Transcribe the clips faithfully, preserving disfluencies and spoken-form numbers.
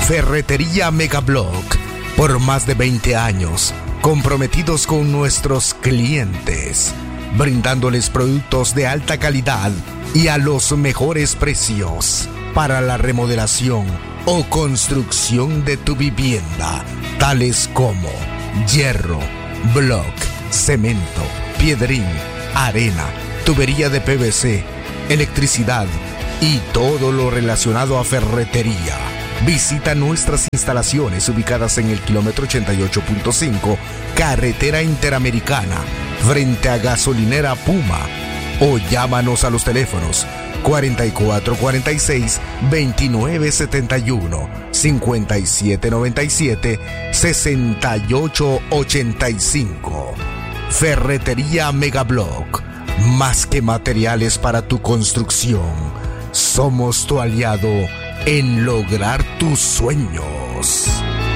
Ferretería Megablock, por más de veinte años, comprometidos con nuestros clientes, brindándoles productos de alta calidad y a los mejores precios para la remodelación o construcción de tu vivienda, tales como hierro, block, cemento, piedrín, arena, tubería de P V C, electricidad y todo lo relacionado a ferretería. Visita nuestras instalaciones ubicadas en el kilómetro ochenta y ocho punto cinco, Carretera Interamericana, frente a Gasolinera Puma, o llámanos a los teléfonos cuarenta y cuatro cuarenta y seis, veintinueve setenta y uno, cincuenta y siete noventa y siete, sesenta y ocho ochenta y cinco. Ferretería Megablock, más que materiales para tu construcción, somos tu aliado en lograr tus sueños.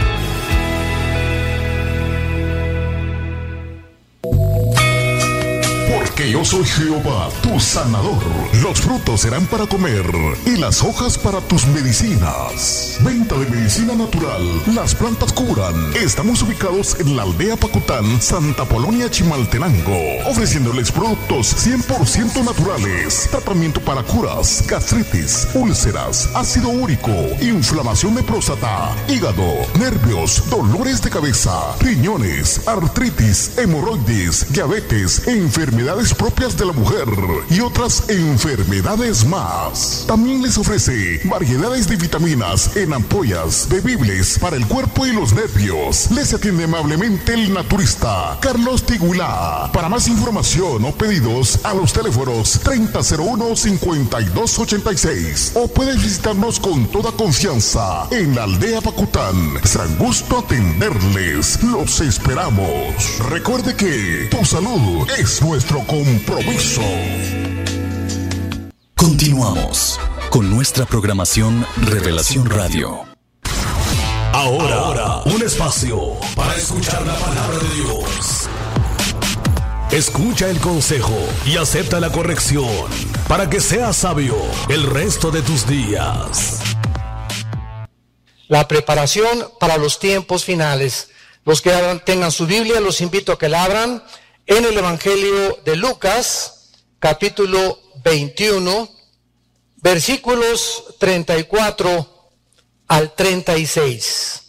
Porque yo soy Jehová, tu sanador. Los frutos serán para comer y las hojas para tus medicinas. Venta de medicina natural. Las plantas curan. Estamos ubicados en la aldea Pacután, Santa Polonia, Chimaltenango, ofreciéndoles productos cien por ciento naturales. Tratamiento para curas, gastritis, úlceras, ácido úrico, inflamación de próstata, hígado, nervios, dolores de cabeza, riñones, artritis, hemorroides, diabetes, enfermedades propias de la mujer y otras enfermedades más. También les ofrece variedades de vitaminas en ampollas, bebibles para el cuerpo y los nervios. Les atiende amablemente el naturista Carlos Tigulá. Para más información o pedidos, a los teléfonos treinta cero uno, cincuenta y dos ochenta y seis, o puedes visitarnos con toda confianza en la aldea Pacután. Será un gusto atenderles. Los esperamos. Recuerde que tu salud es nuestro compromiso. Continuamos con nuestra programación Revelación Radio. Ahora, Ahora, un espacio para escuchar la palabra de Dios. Escucha el consejo y acepta la corrección para que seas sabio el resto de tus días. La preparación para los tiempos finales. Los que tengan su Biblia, los invito a que la abran en el Evangelio de Lucas, capítulo veintiuno, versículos treinta y cuatro al treinta y seis.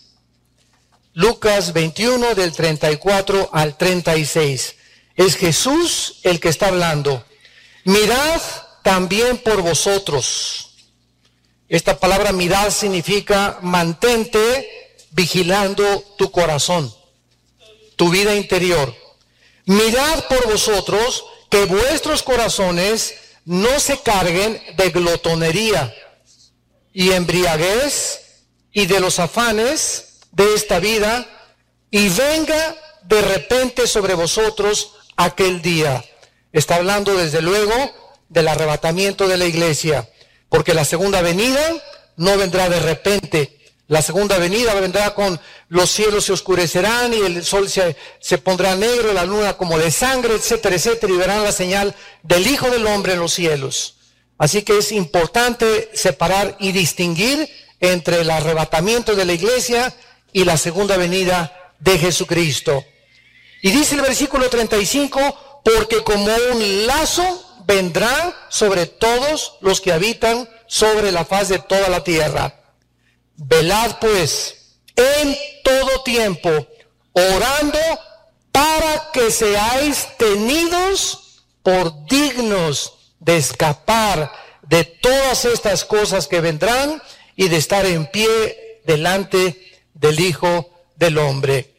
Lucas veintiuno, del treinta y cuatro al treinta y seis. Es Jesús el que está hablando. Mirad también por vosotros. Esta palabra mirad significa mantente vigilando tu corazón, tu vida interior. Mirad por vosotros que vuestros corazones no se carguen de glotonería y embriaguez y de los afanes de esta vida, y venga de repente sobre vosotros aquel día. Está hablando desde luego del arrebatamiento de la iglesia, porque la segunda venida no vendrá de repente. La segunda venida vendrá con los cielos se oscurecerán y el sol se, se pondrá negro, la luna como de sangre, etcétera, etcétera, y verán la señal del Hijo del Hombre en los cielos. Así que es importante separar y distinguir entre el arrebatamiento de la iglesia y la segunda venida de Jesucristo. Y dice el versículo treinta y cinco, porque como un lazo vendrá sobre todos los que habitan sobre la faz de toda la tierra. Velad pues en todo tiempo, orando para que seáis tenidos por dignos de escapar de todas estas cosas que vendrán y de estar en pie delante del Hijo del Hombre.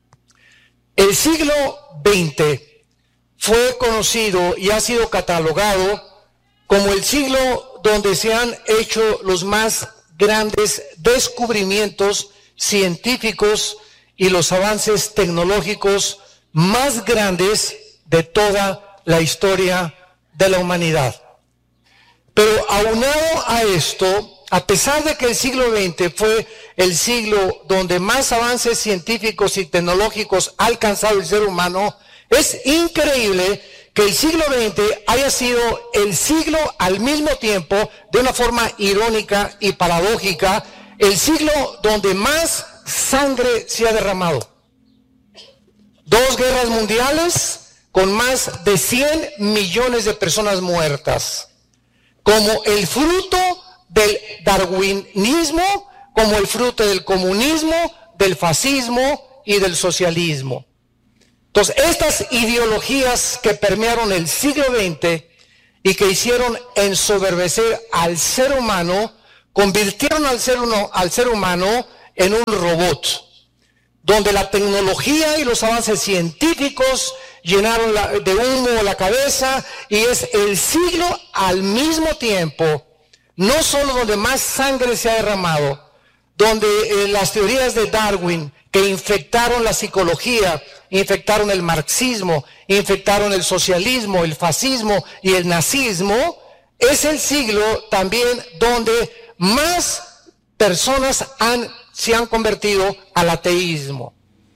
El siglo veinte fue conocido y ha sido catalogado como el siglo donde se han hecho los más grandes descubrimientos científicos y los avances tecnológicos más grandes de toda la historia de la humanidad. Pero aunado a esto, a pesar de que el siglo veinte fue el siglo donde más avances científicos y tecnológicos ha alcanzado el ser humano, es increíble que el siglo veinte haya sido el siglo al mismo tiempo, de una forma irónica y paradójica, el siglo donde más sangre se ha derramado. Dos guerras mundiales con más de cien millones de personas muertas, como el fruto del darwinismo, como el fruto del comunismo, del fascismo y del socialismo. Entonces, estas ideologías que permearon el siglo veinte y que hicieron ensoberbecer al ser humano, convirtieron al ser, uno, al ser humano en un robot, donde la tecnología y los avances científicos llenaron la, de humo la cabeza, y es el siglo al mismo tiempo, no solo donde más sangre se ha derramado, donde eh, las teorías de Darwin, que infectaron la psicología, infectaron el marxismo, infectaron el socialismo, el fascismo y el nazismo, es el siglo también donde más personas han, se han convertido al ateísmo.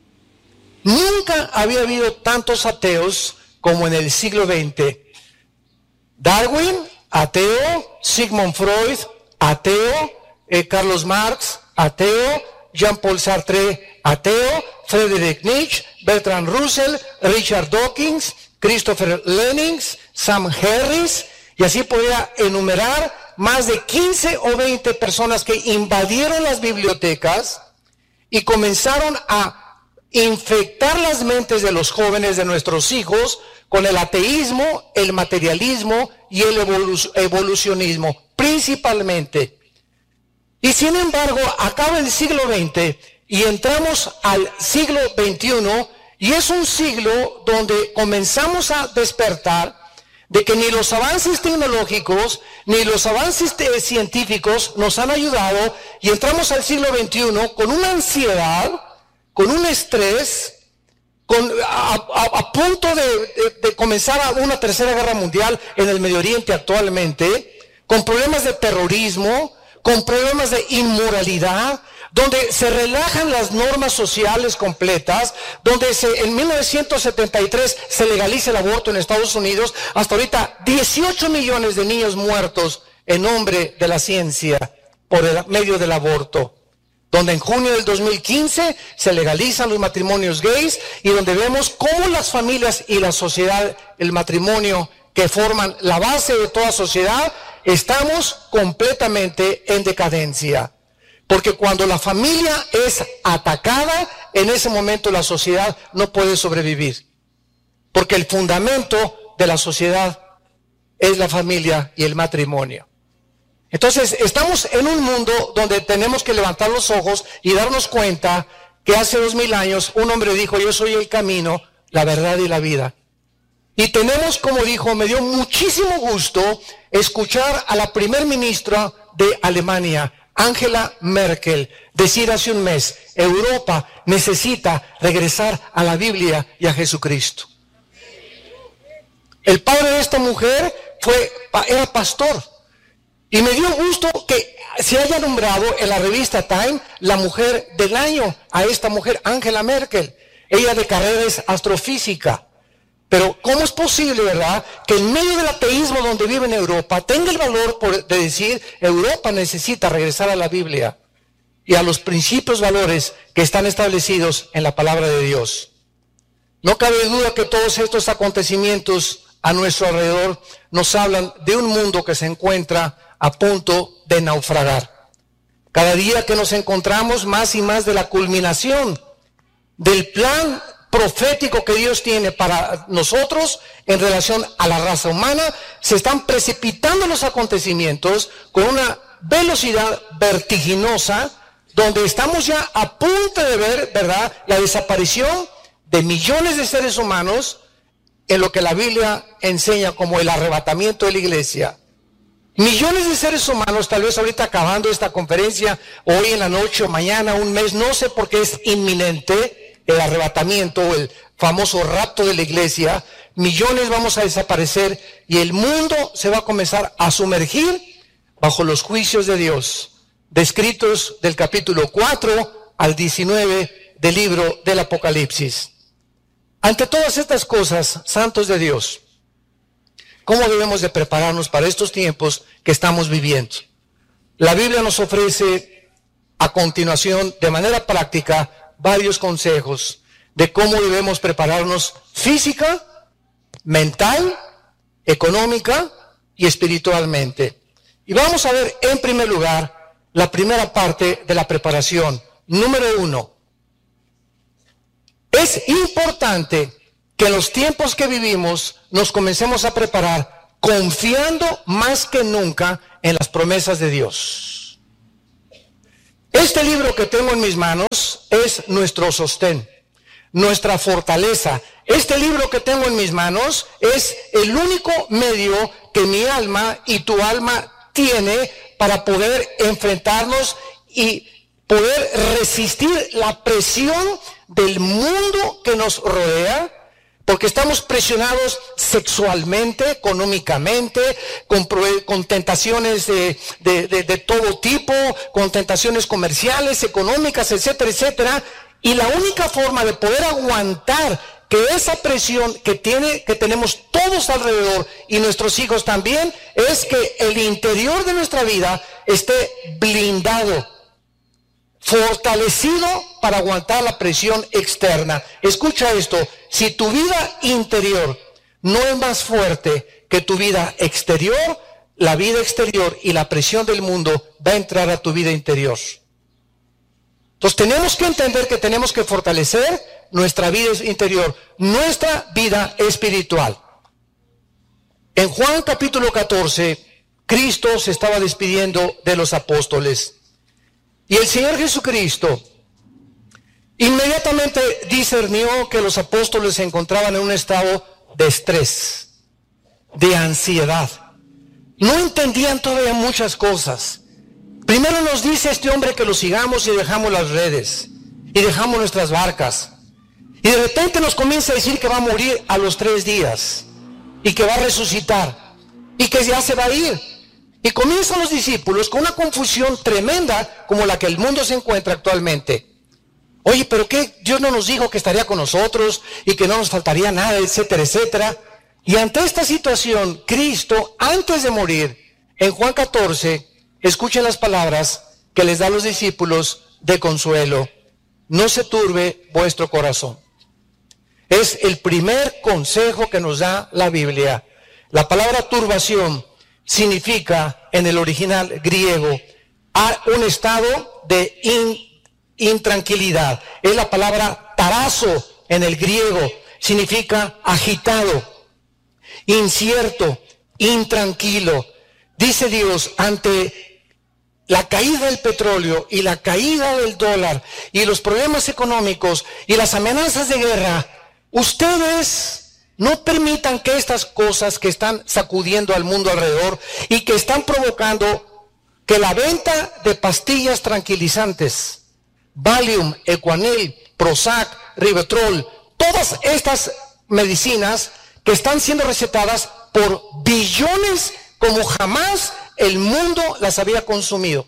Nunca había habido tantos ateos como en el siglo veinte. Darwin, ateo; Sigmund Freud, ateo; eh, Carlos Marx, ateo; Jean-Paul Sartre, ateo; Friedrich Nietzsche, Bertrand Russell, Richard Dawkins, Christopher Lenin, Sam Harris, y así podría enumerar más de quince o veinte personas que invadieron las bibliotecas y comenzaron a infectar las mentes de los jóvenes, de nuestros hijos, con el ateísmo, el materialismo y el evolucionismo, principalmente. Y sin embargo, acaba el siglo veinte y entramos al siglo veintiuno, y es un siglo donde comenzamos a despertar de que ni los avances tecnológicos ni los avances científicos nos han ayudado, y entramos al siglo veintiuno con una ansiedad, con un estrés, con, a, a, a punto de, de, de comenzar a una tercera guerra mundial en el Medio Oriente actualmente, con problemas de terrorismo, con problemas de inmoralidad, donde se relajan las normas sociales completas, donde se, en mil novecientos setenta y tres se legaliza el aborto en Estados Unidos, hasta ahorita dieciocho millones de niños muertos en nombre de la ciencia por el medio del aborto, donde en junio del dos mil quince se legalizan los matrimonios gays, y donde vemos cómo las familias y la sociedad, el matrimonio que forman la base de toda sociedad, estamos completamente en decadencia. Porque cuando la familia es atacada, en ese momento la sociedad no puede sobrevivir. Porque el fundamento de la sociedad es la familia y el matrimonio. Entonces, estamos en un mundo donde tenemos que levantar los ojos y darnos cuenta que hace dos mil años un hombre dijo: yo soy el camino, la verdad y la vida. Y tenemos, como dijo, me dio muchísimo gusto escuchar a la primer ministra de Alemania, Angela Merkel, decir hace un mes: Europa necesita regresar a la Biblia y a Jesucristo. El padre de esta mujer fue, era pastor, y me dio gusto que se haya nombrado en la revista Time la mujer del año a esta mujer, Angela Merkel. Ella de carrera es astrofísica. Pero ¿cómo es posible, verdad, que en medio del ateísmo donde vive en Europa tenga el valor por, de decir: Europa necesita regresar a la Biblia y a los principios, valores que están establecidos en la palabra de Dios? No cabe duda que todos estos acontecimientos a nuestro alrededor nos hablan de un mundo que se encuentra a punto de naufragar. Cada día que nos encontramos más y más de la culminación del plan profético que Dios tiene para nosotros en relación a la raza humana, se están precipitando los acontecimientos con una velocidad vertiginosa, donde estamos ya a punto de ver, ¿verdad?, la desaparición de millones de seres humanos en lo que la Biblia enseña como el arrebatamiento de la iglesia. Millones de seres humanos, tal vez ahorita acabando esta conferencia, hoy en la noche o mañana, un mes, no sé por qué es inminente el arrebatamiento, el famoso rapto de la iglesia. Millones vamos a desaparecer y el mundo se va a comenzar a sumergir bajo los juicios de Dios, descritos del capítulo cuatro al diecinueve del libro del Apocalipsis. Ante todas estas cosas, santos de Dios, ¿cómo debemos de prepararnos para estos tiempos que estamos viviendo? La Biblia nos ofrece a continuación, de manera práctica, varios consejos de cómo debemos prepararnos física, mental, económica y espiritualmente. Y vamos a ver en primer lugar la primera parte de la preparación. Número uno. Es importante que en los tiempos que vivimos nos comencemos a preparar confiando más que nunca en las promesas de Dios. Este libro que tengo en mis manos es nuestro sostén, nuestra fortaleza. Este libro que tengo en mis manos es el único medio que mi alma y tu alma tiene para poder enfrentarnos y poder resistir la presión del mundo que nos rodea, porque estamos presionados sexualmente, económicamente, con, con tentaciones de, de, de, de todo tipo, con tentaciones comerciales, económicas, etcétera, etcétera. Y la única forma de poder aguantar que esa presión que, tiene, que tenemos todos alrededor y nuestros hijos también, es que el interior de nuestra vida esté blindado, fortalecido para aguantar la presión externa. Escucha esto, si tu vida interior no es más fuerte que tu vida exterior, la vida exterior y la presión del mundo va a entrar a tu vida interior. Entonces tenemos que entender que tenemos que fortalecer nuestra vida interior, nuestra vida espiritual. En Juan capítulo catorce, Cristo se estaba despidiendo de los apóstoles. Y el Señor Jesucristo inmediatamente discernió que los apóstoles se encontraban en un estado de estrés, de ansiedad. No entendían todavía muchas cosas. Primero nos dice este hombre que lo sigamos y dejamos las redes, y dejamos nuestras barcas. Y de repente nos comienza a decir que va a morir a los tres días, y que va a resucitar, y que ya se va a ir. Y comienzan los discípulos con una confusión tremenda como la que el mundo se encuentra actualmente. Oye, ¿pero qué? Dios no nos dijo que estaría con nosotros y que no nos faltaría nada, etcétera, etcétera. Y ante esta situación, Cristo, antes de morir, en Juan catorce, escuchen las palabras que les da a los discípulos de consuelo. No se turbe vuestro corazón. Es el primer consejo que nos da la Biblia. La palabra turbación significa en el original griego a un estado de in, intranquilidad. Es la palabra tarazo en el griego, significa agitado, incierto, intranquilo. Dice Dios, ante la caída del petróleo y la caída del dólar y los problemas económicos y las amenazas de guerra, ustedes no permitan que estas cosas que están sacudiendo al mundo alrededor y que están provocando que la venta de pastillas tranquilizantes, Valium, Equanil, Prozac, Rivotril, todas estas medicinas que están siendo recetadas por billones como jamás el mundo las había consumido.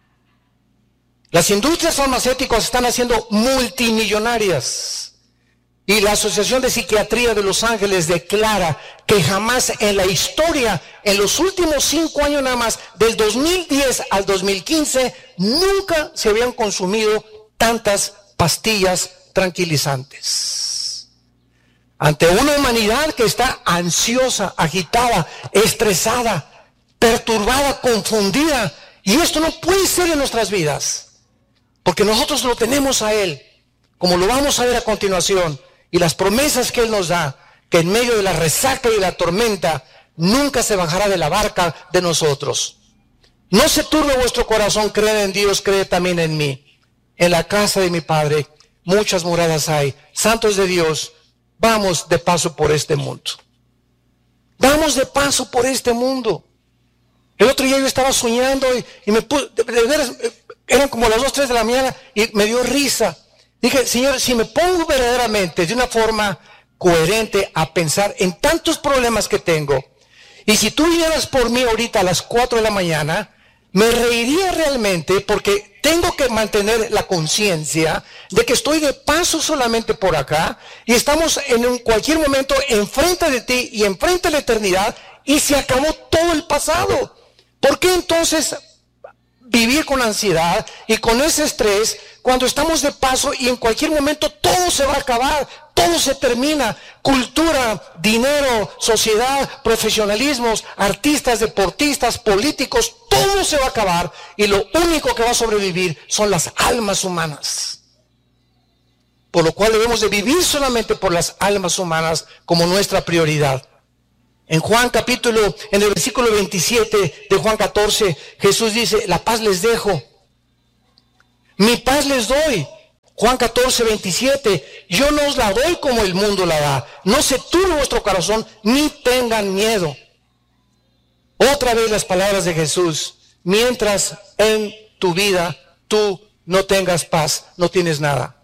Las industrias farmacéuticas están haciendo multimillonarias. Y la Asociación de Psiquiatría de Los Ángeles declara que jamás en la historia, en los últimos cinco años nada más, del dos mil diez al dos mil quince, nunca se habían consumido tantas pastillas tranquilizantes. Ante una humanidad que está ansiosa, agitada, estresada, perturbada, confundida, y esto no puede ser en nuestras vidas, porque nosotros lo tenemos a Él, como lo vamos a ver a continuación. Y las promesas que Él nos da, que en medio de la resaca y la tormenta, nunca se bajará de la barca de nosotros. No se turbe vuestro corazón, creed en Dios, creed también en mí. En la casa de mi Padre muchas moradas hay. Santos de Dios, vamos de paso por este mundo. Vamos de paso por este mundo. El otro día yo estaba soñando y, y me puse, de, de veras, eran como las dos, tres de la mañana y me dio risa. Dije, Señor, si me pongo verdaderamente de una forma coherente a pensar en tantos problemas que tengo, y si tú vinieras por mí ahorita a las cuatro de la mañana, me reiría realmente porque tengo que mantener la conciencia de que estoy de paso solamente por acá y estamos en un cualquier momento enfrente de ti y enfrente de la eternidad y se acabó todo el pasado. ¿Por qué entonces vivir con ansiedad y con ese estrés cuando estamos de paso y en cualquier momento todo se va a acabar, todo se termina. Cultura, dinero, sociedad, profesionalismos, artistas, deportistas, políticos, todo se va a acabar y lo único que va a sobrevivir son las almas humanas. Por lo cual debemos de vivir solamente por las almas humanas como nuestra prioridad. En Juan capítulo, en el versículo veintisiete de Juan catorce, Jesús dice, la paz les dejo, mi paz les doy. Juan catorce, veintisiete, yo no os la doy como el mundo la da, no se turbe vuestro corazón, ni tengan miedo. Otra vez las palabras de Jesús, mientras en tu vida tú no tengas paz, no tienes nada.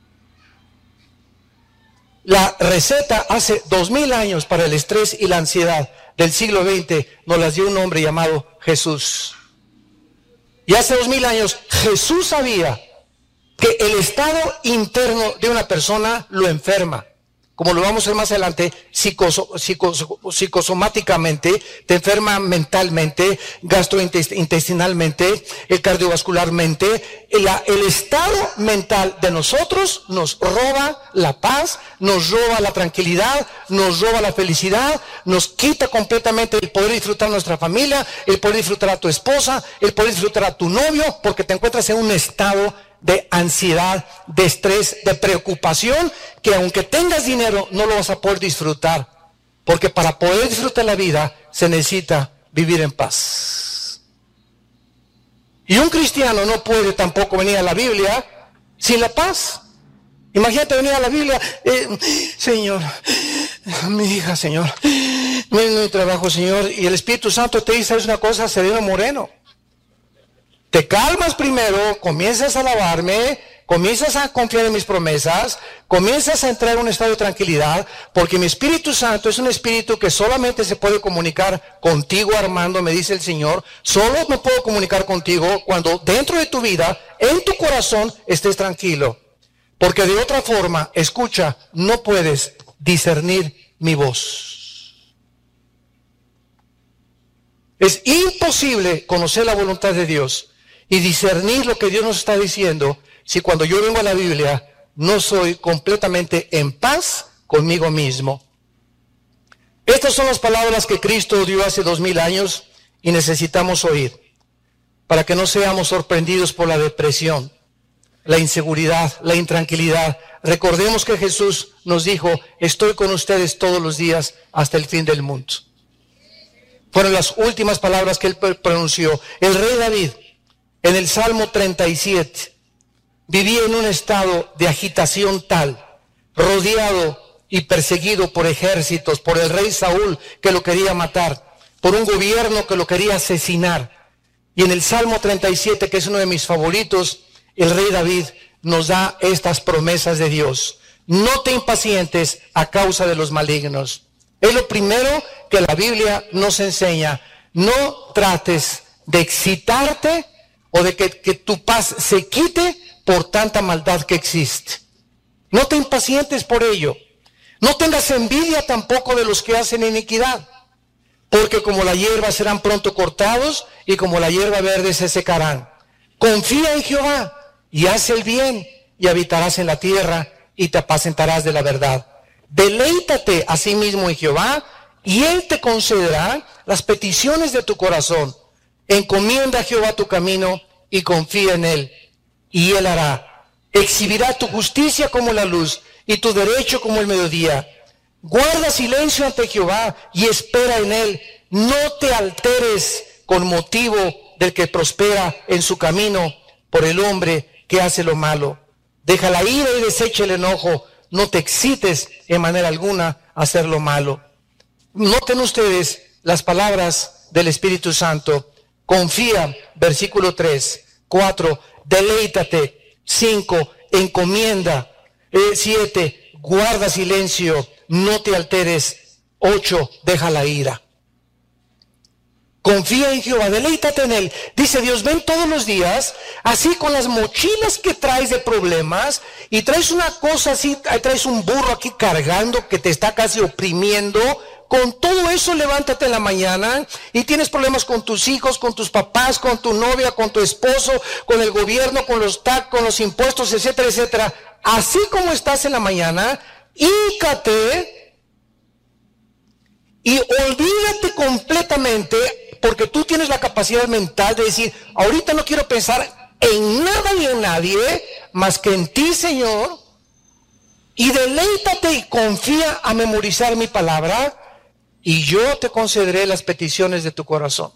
La receta hace dos mil años para el estrés y la ansiedad del siglo veinte nos las dio un hombre llamado Jesús. Y hace dos mil años Jesús sabía que el estado interno de una persona lo enferma. Como lo vamos a ver más adelante, psicoso, psicos, psicosomáticamente, te enferma mentalmente, gastrointestinalmente, eh, cardiovascularmente. El, el estado mental de nosotros nos roba la paz, nos roba la tranquilidad, nos roba la felicidad, nos quita completamente el poder disfrutar a nuestra familia, el poder disfrutar a tu esposa, el poder disfrutar a tu novio, porque te encuentras en un estado de ansiedad, de estrés, de preocupación, que aunque tengas dinero no lo vas a poder disfrutar, porque para poder disfrutar la vida se necesita vivir en paz. Y un cristiano no puede tampoco venir a la Biblia sin la paz. Imagínate venir a la Biblia, eh, Señor, mi hija, Señor, no es mi trabajo, Señor, y el Espíritu Santo te dice, es una cosa, Sereno Moreno. Te calmas primero, comienzas a alabarme, comienzas a confiar en mis promesas, comienzas a entrar en un estado de tranquilidad, porque mi Espíritu Santo es un espíritu que solamente se puede comunicar contigo, Armando, me dice el Señor. Solo me puedo comunicar contigo cuando dentro de tu vida, en tu corazón, estés tranquilo. Porque de otra forma, escucha, no puedes discernir mi voz. Es imposible conocer la voluntad de Dios y discernir lo que Dios nos está diciendo si cuando yo vengo a la Biblia no soy completamente en paz conmigo mismo. Estas son las palabras que Cristo dio hace dos mil años y necesitamos oír para que no seamos sorprendidos por la depresión, la inseguridad, la intranquilidad. Recordemos que Jesús nos dijo, estoy con ustedes todos los días hasta el fin del mundo. Fueron las últimas palabras que él pronunció. El rey David, en el Salmo treinta y siete, vivía en un estado de agitación tal, rodeado y perseguido por ejércitos, por el rey Saúl que lo quería matar, por un gobierno que lo quería asesinar. Y en el Salmo treinta y siete, que es uno de mis favoritos, el rey David nos da estas promesas de Dios. No te impacientes a causa de los malignos. Es lo primero que la Biblia nos enseña. No trates de excitarte o de que, que tu paz se quite por tanta maldad que existe. No te impacientes por ello. No tengas envidia tampoco de los que hacen iniquidad, porque como la hierba serán pronto cortados y como la hierba verde se secarán. Confía en Jehová y haz el bien y habitarás en la tierra y te apacentarás de la verdad. Deleítate a sí mismo en Jehová y Él te concederá las peticiones de tu corazón. Encomienda a Jehová tu camino y confía en Él, y Él hará. Exhibirá tu justicia como la luz y tu derecho como el mediodía. Guarda silencio ante Jehová y espera en Él. No te alteres con motivo del que prospera en su camino por el hombre que hace lo malo. Deja la ira y desecha el enojo. No te excites en manera alguna a hacer lo malo. Noten ustedes las palabras del Espíritu Santo. Confía, versículo tres. cuatro, deleítate. cinco, encomienda. siete, guarda silencio, no te alteres. ocho, deja la ira. Confía en Jehová, deleítate en Él. Dice Dios, ven todos los días, así con las mochilas que traes de problemas, y traes una cosa así, traes un burro aquí cargando que te está casi oprimiendo, con todo eso levántate en la mañana y tienes problemas con tus hijos, con tus papás, con tu novia, con tu esposo, con el gobierno, con los tax, con los impuestos, etcétera, etcétera. Así como estás en la mañana, híncate y olvídate completamente, porque tú tienes la capacidad mental de decir, ahorita no quiero pensar en nada ni en nadie, más que en ti, Señor, y deleítate y confía a memorizar mi palabra, y yo te concederé las peticiones de tu corazón.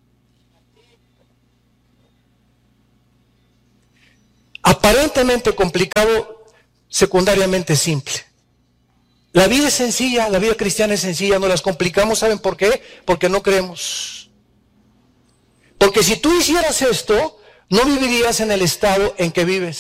Aparentemente complicado, secundariamente simple. La vida es sencilla, la vida cristiana es sencilla, no las complicamos, ¿saben por qué? Porque no creemos. Porque si tú hicieras esto, no vivirías en el estado en que vives.